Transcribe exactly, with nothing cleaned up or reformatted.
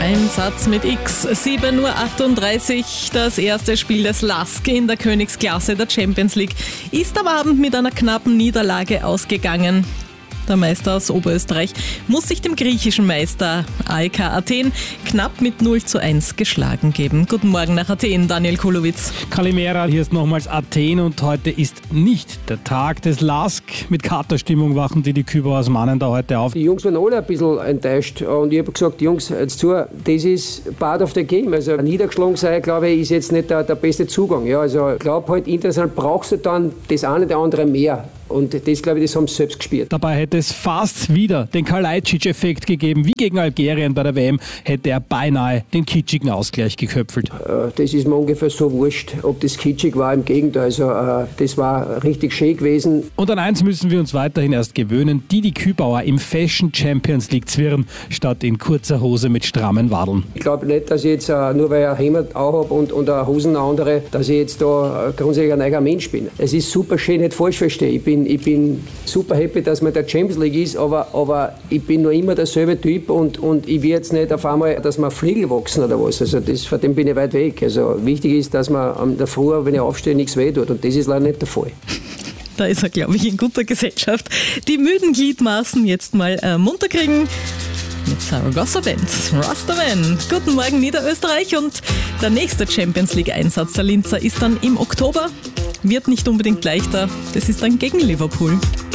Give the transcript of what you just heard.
Einsatz mit X. sieben Uhr achtunddreißig, das erste Spiel des Lask in der Königsklasse der Champions League ist am Abend mit einer knappen Niederlage ausgegangen. Der Meister aus Oberösterreich muss sich dem griechischen Meister A E K Athen knapp mit null zu eins geschlagen geben. Guten Morgen nach Athen, Daniel Kulowitz. Kalimera, hier ist nochmals Athen und heute ist nicht der Tag des Lask. Mit Katerstimmung wachen die die Küber aus Mannen da heute auf. Die Jungs waren alle ein bisschen enttäuscht und ich habe gesagt, Jungs, jetzt zu, das ist part of the game. Also niedergeschlagen sein, glaube ich, ist jetzt nicht der, der beste Zugang. Ja, also ich glaube halt, international brauchst du dann das eine oder andere mehr. Und das, glaube ich, das haben sie selbst gespürt. Dabei hätte es fast wieder den Kalajdzic-Effekt gegeben. Wie gegen Algerien bei der W M hätte er beinahe den kitschigen Ausgleich geköpfelt. Das ist mir ungefähr so wurscht, ob das kitschig war. Im Gegenteil, also das war richtig schön gewesen. Und an eins müssen wir uns weiterhin erst gewöhnen. Didi Kübauer im Fashion Champions League zwirren, statt in kurzer Hose mit strammen Wadeln. Ich glaube nicht, dass ich jetzt, nur weil ich ein Hemd auch habe und, und eine Hosen eine andere, dass ich jetzt da grundsätzlich ein neuer Mensch bin. Es ist super schön, nicht falsch verstehen. Ich bin Ich bin super happy, dass man der Champions League ist, aber, aber ich bin noch immer derselbe Typ und, und ich will jetzt nicht auf einmal, dass man Flügel wachsen oder was. Also das, von dem bin ich weit weg. Also wichtig ist, dass man am der Früh, wenn ich aufstehe, nichts weh tut und das ist leider nicht der Fall. Da ist er, glaube ich, in guter Gesellschaft. Die müden Gliedmaßen jetzt mal äh, munter kriegen. Mit Zaragoza Band, Rastaman. Guten Morgen Niederösterreich und der nächste Champions League Einsatz der Linzer ist dann im Oktober. Wird nicht unbedingt leichter, das ist dann gegen Liverpool.